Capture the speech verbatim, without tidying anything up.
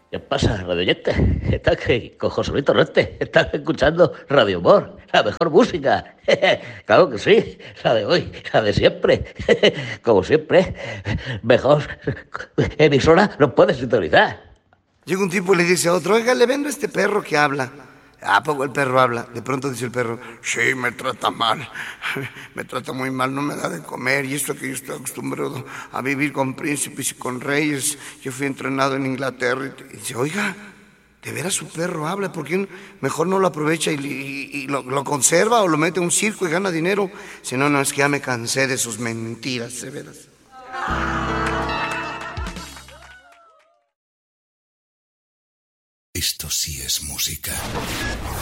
¿Qué pasa, Radio Oyente? Estás que con José Luis Torrente. Estás escuchando Radio Humor, la mejor música. Claro que sí, la de hoy, la de siempre. Como siempre, mejor emisora no puedes sintonizar. Llega un tipo y le dice a otro, oiga, le vendo a este perro que habla. ¿A poco el perro habla? De pronto dice el perro, sí, me trata mal, me trata muy mal, no me da de comer, y esto que yo estoy acostumbrado a vivir con príncipes y con reyes, yo fui entrenado en Inglaterra. Y dice, oiga, de veras su perro habla, ¿por qué mejor no lo aprovecha y, y, y lo, lo conserva o lo mete en un circo y gana dinero? Si no, no, es que ya me cansé de sus mentiras, de veras. Esto sí es música.